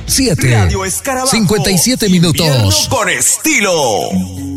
7. Radio Escarabajo. 57 Invierno minutos. con estilo.